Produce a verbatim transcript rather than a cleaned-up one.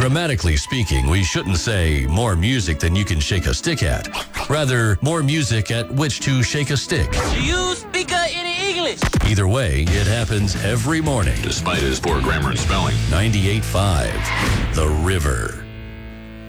Grammatically speaking, we shouldn't say more music than you can shake a stick at. Rather, more music at which to shake a stick. Do you speak uh, any English? Either way, it happens every morning. Despite his poor grammar and spelling. ninety-eight point five, The River.